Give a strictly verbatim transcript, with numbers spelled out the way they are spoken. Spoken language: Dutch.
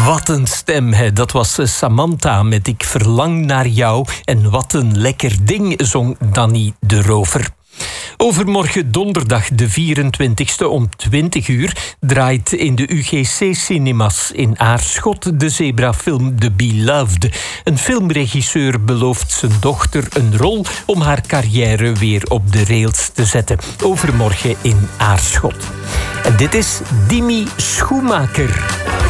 Wat een stem, hè. Dat was Samantha met Ik verlang naar jou. En wat een lekker ding, zong Danny de Rover. Overmorgen donderdag de vierentwintigste om twintig uur draait in de U G C-cinemas in Aarschot de zebrafilm The Beloved. Een filmregisseur belooft zijn dochter een rol om haar carrière weer op de rails te zetten. Overmorgen in Aarschot. En dit is Dimi Schoemaker.